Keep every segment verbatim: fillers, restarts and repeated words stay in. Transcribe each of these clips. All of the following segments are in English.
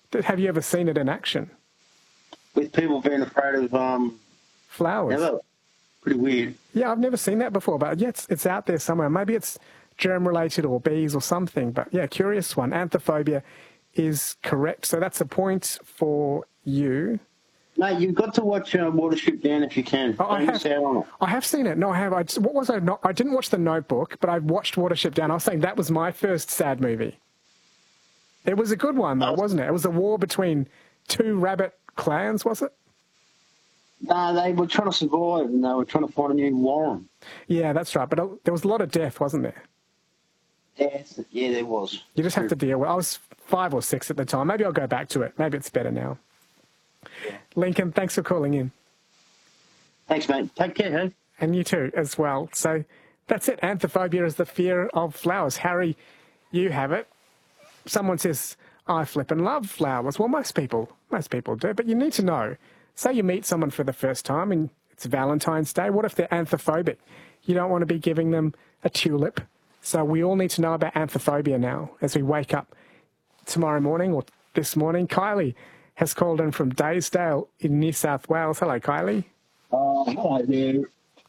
Have you ever seen it in action? With people being afraid of um, flowers. Never. Pretty weird. Yeah, I've never seen that before, but yeah, it's, it's out there somewhere. Maybe it's germ-related or bees or something, but yeah, curious one. Anthophobia is correct. So that's a point for you. No, you've got to watch uh, Watership Down if you can. Oh, I, have, on it. I have seen it. No, I have. I just, what was I not? I didn't watch The Notebook, but I watched Watership Down. I was saying that was my first sad movie. It was a good one, though, wasn't it? It was a war between two rabbit clans, was it? No, they were trying to survive and they were trying to find a new warren. Yeah, that's right. But there was a lot of death, wasn't there? Death, yeah, there was. You just have to deal with it. I was five or six at the time. Maybe I'll go back to it. Maybe it's better now. Yeah. Lincoln, thanks for calling in. Thanks, mate. Take care, hey? And you too, as well. So that's it. Anthophobia is the fear of flowers. Harry, you have it. Someone says, I flip and love flowers. Well, most people, most people do. But you need to know. Say you meet someone for the first time and it's Valentine's Day. What if they're anthophobic? You don't want to be giving them a tulip. So we all need to know about anthophobia now as we wake up tomorrow morning or this morning. Kylie has called in from Daysdale in New South Wales. Hello, Kylie. Oh, uh, hello there.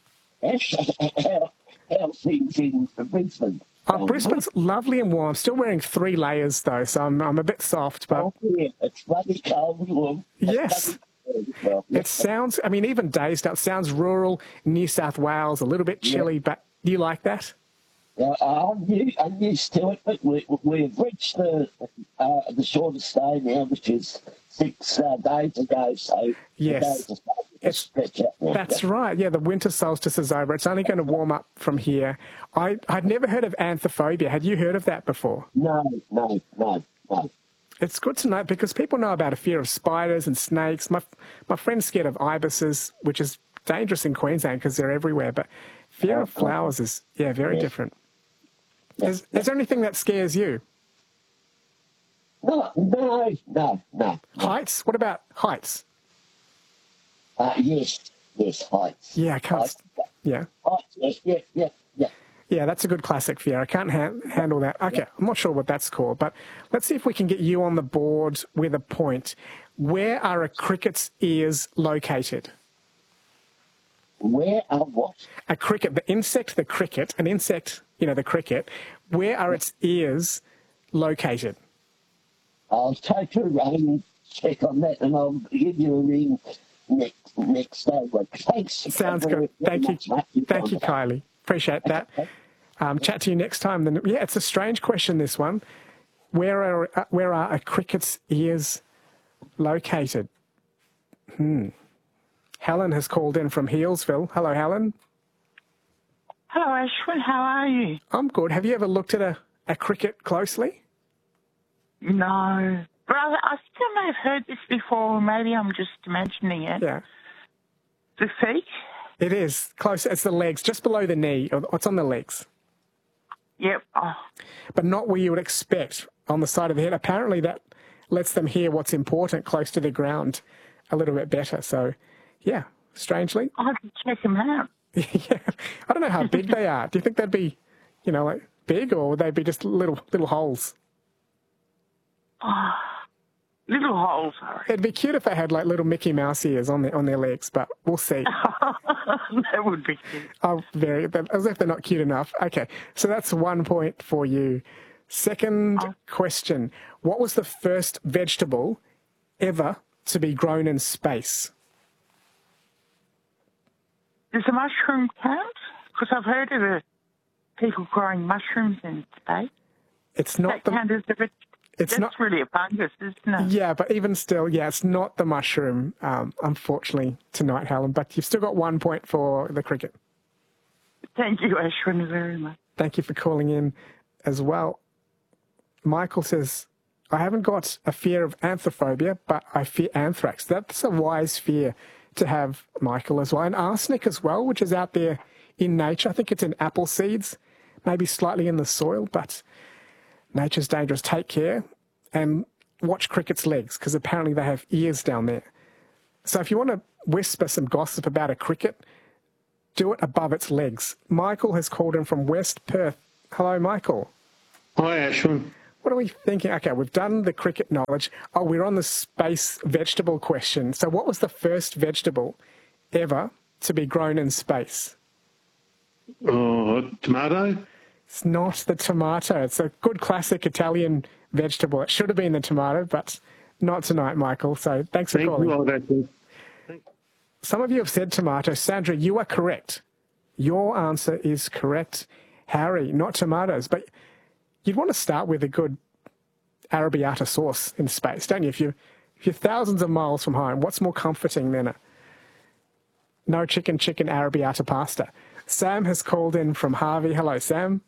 How, how things in Brisbane? Oh, Brisbane's lovely and warm. Still wearing three layers, though, so I'm, I'm a bit soft. But oh, yeah, it's bloody cold and warm. Yes. Well, it sounds, I mean, even Daysdale, it sounds rural, New South Wales, a little bit chilly, yeah. But do you like that? Yeah, I'm used, I'm used to it, but we, we've reached the uh, the shortest day now, which is six uh, days ago. So yes, it's, that's right. Yeah, the winter solstice is over. It's only going to warm up from here. I, I'd never heard of anthophobia. Had you heard of that before? No, no, no, no. It's good to know because people know about a fear of spiders and snakes. My my friend's scared of ibises, which is dangerous in Queensland because they're everywhere. But fear of flowers is, yeah, very yeah. different. Is, is there anything that scares you? No, no, no, no. Heights? What about heights? Uh, yes, yes, heights. Yeah, I can't. Heights. Yeah. Heights, yes, yeah, yeah, yeah. Yeah, that's a good classic fear. I can't ha handle that. Okay, I'm not sure what that's called, but let's see if we can get you on the board with a point. Where are a cricket's ears located? Where are what? A cricket, the insect, the cricket, an insect, you know, the cricket. Where are its ears located? I'll take a run and check on that, and I'll give you a ring next next day. Thanks. Sounds good. Thank you, thank you, Kylie. Appreciate that. Um, chat to you next time. Then, yeah, it's a strange question, this one. Where are uh, where are a cricket's ears located? Hmm. Helen has called in from Healesville. Hello, Helen. Hello, Ashwin. How are you? I'm good. Have you ever looked at a, a cricket closely? No. But I, I think I may have heard this before. Maybe I'm just imagining it. Yeah. The feet? It is. Close. It's the legs, just below the knee. Or it's on the legs. Yep. Oh. But not where you would expect, on the side of the head. Apparently that lets them hear what's important close to the ground a little bit better. So, yeah, strangely. I'll have to check them out. Yeah. I don't know how big they are. Do you think they'd be, you know, like big, or would they be just little little holes? Oh, little holes, sorry. It'd be cute if they had like little Mickey Mouse ears on their on their legs, but we'll see. That would be cute. Oh, very, as if they're not cute enough. Okay, so that's one point for you. Second oh. question. What was the first vegetable ever to be grown in space? Does a mushroom count? Because I've heard of the people growing mushrooms in space. It's not that the... Count as a vegetable? It's That's not really a fungus, isn't it? Yeah, but even still, yeah, it's not the mushroom, um, unfortunately, tonight, Helen. But you've still got one point for the cricket. Thank you, Ashwin, very much. Thank you for calling in as well. Michael says, I haven't got a fear of anthrophobia, but I fear anthrax. That's a wise fear to have, Michael, as well. And arsenic as well, which is out there in nature. I think it's in apple seeds, maybe slightly in the soil, but... nature's dangerous. Take care and watch cricket's legs, because apparently they have ears down there. So if you want to whisper some gossip about a cricket, do it above its legs. Michael has called in from West Perth. Hello, Michael. Hi, Ashwin. What what are we thinking? Okay, we've done the cricket knowledge. Oh, we're on the space vegetable question. So what was the first vegetable ever to be grown in space? Oh, tomato? It's not the tomato. It's a good classic Italian vegetable. It should have been the tomato, but not tonight, Michael. So thanks for Thank calling. you. Oh, that's it. Some of you have said tomato. Sandra, you are correct. Your answer is correct. Harry, not tomatoes, but you'd want to start with a good arrabbiata sauce in space, don't you? If, you, if you're thousands of miles from home, what's more comforting than a no chicken, chicken arrabbiata pasta? Sam has called in from Harvey. Hello, Sam.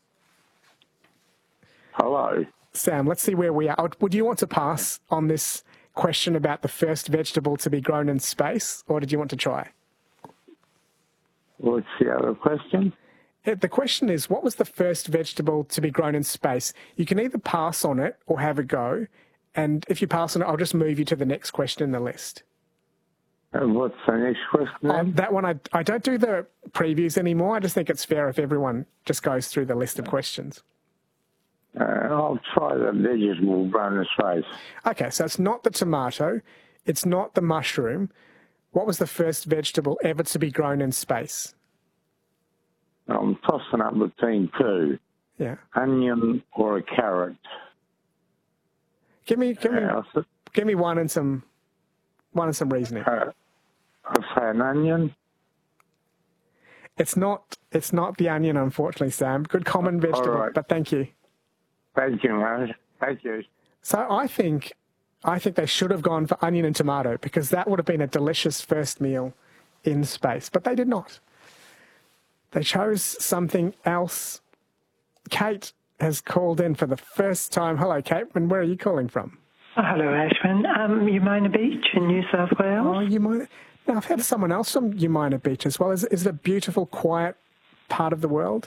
Hello. Sam, let's see where we are. Would you want to pass on this question about the first vegetable to be grown in space, or did you want to try? What's the other question? The question is, what was the first vegetable to be grown in space? You can either pass on it or have a go. And if you pass on it, I'll just move you to the next question in the list. And what's the next question? Um, that one, I, I don't do the previews anymore. I just think it's fair if everyone just goes through the list of questions. Uh, I'll try the vegetable grown in space. Okay, so it's not the tomato. It's not the mushroom. What was the first vegetable ever to be grown in space? I'm tossing up between two. Yeah. Onion or a carrot. Give me, give me, Uh, I'll give me one and some, one and some reasoning. uh, I'll say an onion. It's not, it's not the onion, unfortunately, Sam. Good common vegetable, right. but thank you. Thank you, man. Thank you. So I think, I think they should have gone for onion and tomato because that would have been a delicious first meal in space, but they did not. They chose something else. Kate has called in for the first time. Hello, Kate. And where are you calling from? Oh, hello, Ashwin. Um, Umina Beach in New South Wales. Oh, Umina. Now, I've had someone else from Umina Beach as well. Is, is it a beautiful, quiet part of the world?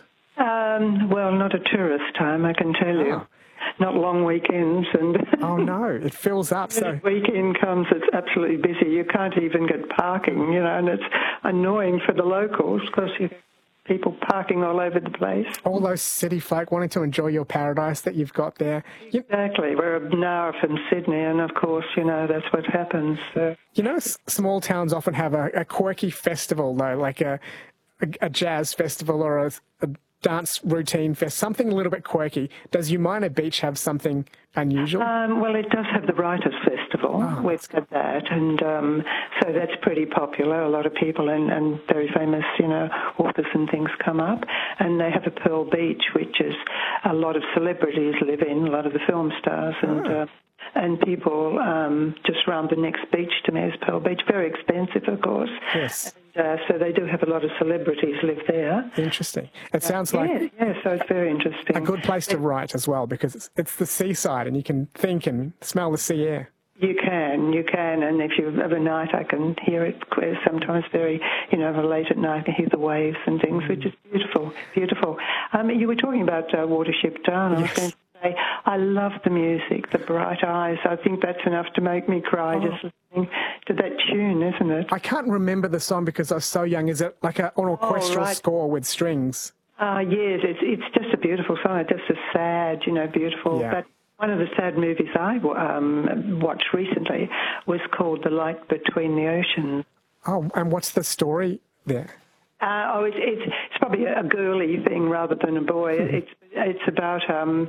Um, well, not a tourist time, I can tell you. Oh. Not long weekends. And Oh, no. It fills up. when So the weekend comes, it's absolutely busy. You can't even get parking, you know, and it's annoying for the locals because you people parking all over the place. all those city folk wanting to enjoy your paradise that you've got there. You, Exactly. We're an hour from Sydney, and of course, you know, that's what happens. So. you know, s- small towns often have a, a quirky festival, though, like a, a, a jazz festival or a, a dance routine fest, something a little bit quirky. Does Umina Beach have something unusual? Um, well, it does have the Writers' Festival. Oh, We've got that, and um, so that's pretty popular. A lot of people and, and very famous, you know, authors and things come up. And they have a Pearl Beach, which is a lot of celebrities live in, a lot of the film stars, and Oh. uh, and people um, just round the next beach to me is Pearl Beach. Very expensive, of course. Yes. Uh, so they do have a lot of celebrities live there. Interesting. It sounds like yeah, yeah, so it's very interesting. a good place to write as well because it's, it's the seaside and you can think and smell the sea air. You can, you can, and if you have a night, I can hear it clear, sometimes very, you know, late at night, I can hear the waves and things, which is beautiful, beautiful. Um, you were talking about uh, Watership Down. I was Yes. going to say, I love the music, the bright eyes. I think that's enough to make me cry just listening to that tune, isn't it? I can't remember the song because I was so young. Is it like a, an orchestral right. score with strings? Uh, yes, it's, it's just a beautiful song. It's just a sad, you know, beautiful. Yeah. But one of the sad movies I um, watched recently was called The Light Between the Oceans. Oh, and what's the story there? Uh, oh, it's, it's it's probably a girly thing rather than a boy. It's it's about um,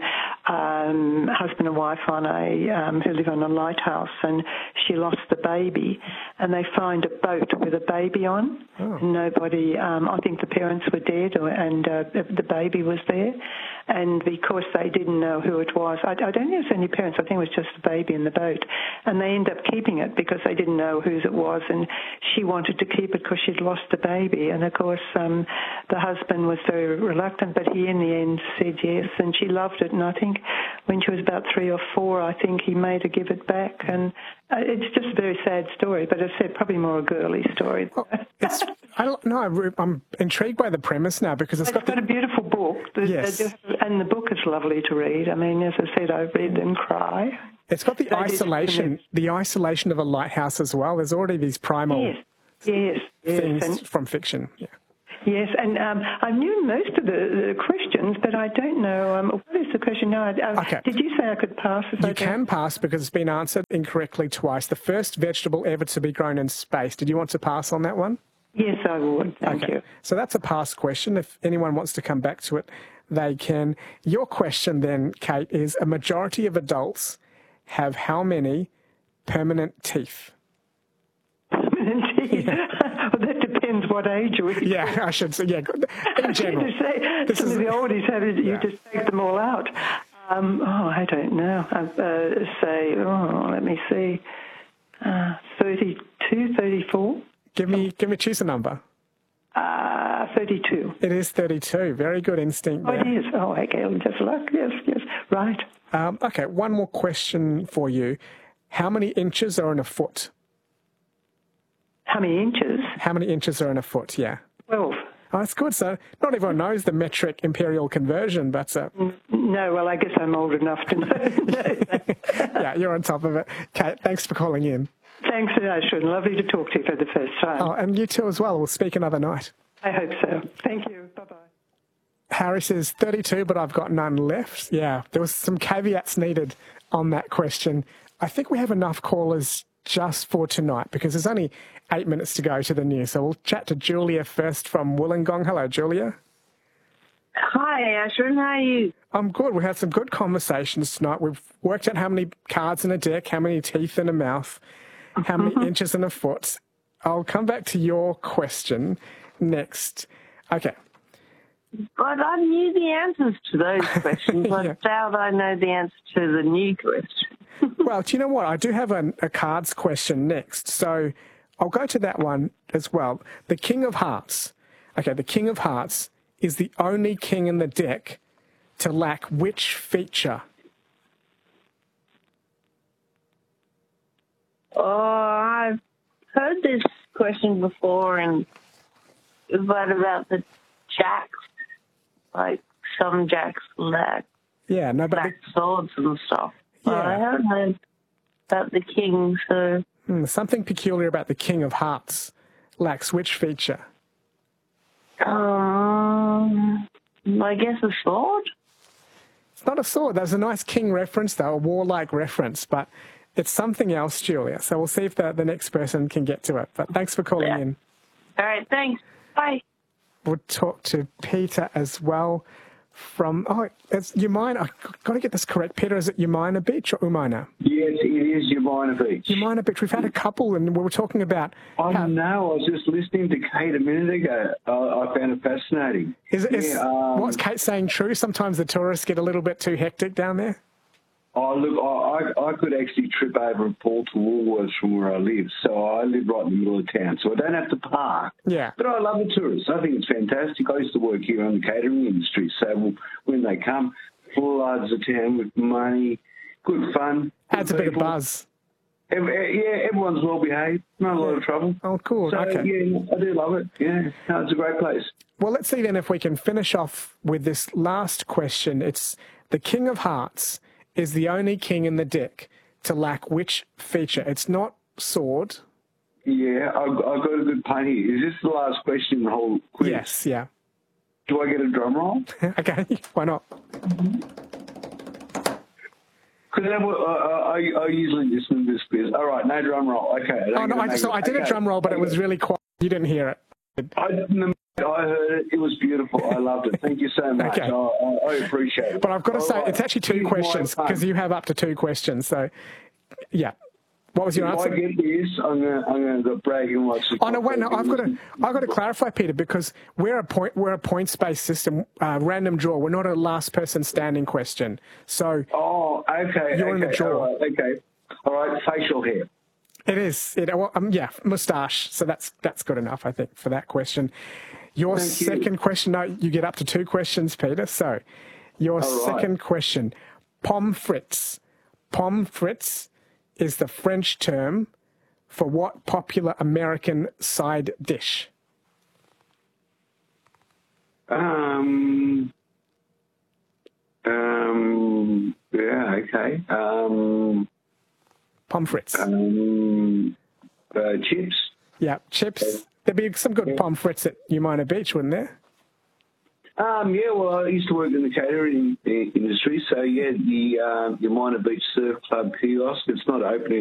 um, husband and wife on a um, who live on a lighthouse, and she lost the baby, and they find a boat with a baby on. Oh. And nobody, um, I think the parents were dead, or, and uh, the baby was there, and because they didn't know who it was, I, I don't think it was any parents. I think it was just the baby in the boat, and they end up keeping it because they didn't know whose it was, and she wanted to keep it because she'd lost the baby, and of course um, the husband was very reluctant, but he in the end said yes, and she loved it, and I think when she was about three or four, I think he made her give it back, and uh, it's just a very sad story, but as I said, probably more a girly story. Well, it's, I don't know. I'm, I'm intrigued by the premise now because it's It's got got the, a beautiful book. They- Yes. they do have- and the book is lovely to read. I mean, as I said, I read and cry. it's got the They did isolation, the isolation of a lighthouse as well. There's already these primal Yes, yes, yes. things And, from fiction. Yeah. yes, and um, I knew most of the, the questions, but I don't know um, what is the question? No. I, I, Okay. Did you say I could pass? If You I don't- can pass because it's been answered incorrectly twice. The first vegetable ever to be grown in space. Did you want to pass on that one? Yes, I would. Thank Okay. you. So that's a pass question. If anyone wants to come back to it, they can. Your question then, Kate, is a majority of adults have how many permanent teeth? Indeed. Well, that depends what age we. Yeah, I should say, yeah, in general. To say, This some is- of the oldies have it, you Yeah. just take them all out. Um, oh, I don't know. I uh, say, oh, let me see, uh, thirty-two, thirty-four, Give me, give me, choose a number. uh, thirty-two. It is thirty-two. Very good instinct Oh, there. it is. Oh, okay, just luck. Yes, yes, right. Um, okay, one more question for you. How many inches are in a foot? How many inches? How many inches are in a foot? Yeah. Twelve. Oh, that's good. So not everyone knows the metric imperial conversion, but uh, No, well, I guess I'm old enough to know. yeah, you're on top of it. Kate, thanks for calling in. Thanks, Ashwin. Lovely to talk to you for the first time. Oh, and you too as well. We'll speak another night. I hope so. Thank you. Bye-bye. Harry says thirty-two, but I've got none left. Yeah, there was some caveats needed on that question. I think we have enough callers just for tonight because there's only eight minutes to go to the news. So we'll chat to Julia first from Wollongong. Hello, Julia. Hi, Ashwin. How are you? I'm good. We had some good conversations tonight. We've worked out how many cards in a deck, how many teeth in a mouth, how many inches in a foot. I'll come back to your question next. Okay. But I knew the answers to those questions. I Yeah. doubt I know the answer to the new question. Well, do you know what? I do have a, a cards question next. So I'll go to that one as well. The King of Hearts. Okay, the King of Hearts is the only king in the deck to lack which feature? Oh, I've heard this question before, and but about the jacks, like some jacks lack Yeah, no, but the, black swords and stuff. But Yeah. I haven't heard about the king, so hmm, something peculiar about the King of Hearts lacks which feature? um, I guess a sword. It's not a sword. There's a nice king reference, though, a warlike reference, but it's something else, Julia. So we'll see if the, the next person can get to it. But thanks for calling Yeah. in. All right, thanks. Bye. We'll talk to Peter as well from, oh, it's Umina. I've got to get this correct. Peter, is it Umina Beach or Umina? Yes, it is Umina Beach. Umina Beach. We've had a couple, and we were talking about I how, know. I was just listening to Kate a minute ago. Uh, I found it fascinating. is, is Yeah, um, what's Kate saying true? Sometimes the tourists get a little bit too hectic down there. Oh, look, I, I, I could actually trip over and fall to Woolworths from where I live. So I live right in the middle of town, so I don't have to park. Yeah. But I love the tourists. I think it's fantastic. I used to work here in the catering industry, so when they come, floods the town with money, good fun. Adds a good bit of people. buzz. Every, yeah, everyone's well behaved, not a lot of trouble. Oh, cool. So, Okay. yeah, I do love it. Yeah, no, it's a great place. Well, let's see then if we can finish off with this last question. It's the King of Hearts is the only king in the deck to lack which feature? It's not sword. Yeah, I've, I've got a good pun here. Is this the last question in the whole quiz? Yes, yeah. Do I get a drum roll? Okay, why not? Because I, I, I usually listen to this quiz. All right, no drum roll. Okay. I don't Oh, no, get to I, make so it. I did a Okay. drum roll, but it was really quiet. You didn't hear it. I, didn't- I heard it. It was beautiful. I loved it. Thank you so much. Okay. I, I, I appreciate it. But I've got to All say, right. it's actually two Here's my questions pun. because you have up to two questions. So, yeah. What was your If answer? I get this, I'm going to I'm going to brag and watch the Oh no! Wait, no. I've got to. I've got to clarify, Peter, because we're a point. We're a points-based system, uh, random draw. We're not a last person standing question. So Oh, okay. You're in the okay, draw. All right, okay. All right, facial hair. it is. It, well, um, yeah, moustache. So that's that's good enough, I think, for that question. Your Thank you. second question. No, you get up to two questions, Peter. So your All right. second question: pommes frites. Pommes frites is the French term for what popular American side dish? Um, um, yeah, okay. Um, Pommes frites. um, uh, chips. Yeah, chips. There'd be some good pommes frites at Umina Beach, wouldn't there? Um, yeah, well, I used to work in the catering i- industry, so yeah, the uh, your Minor Beach Surf Club kiosk, it's not open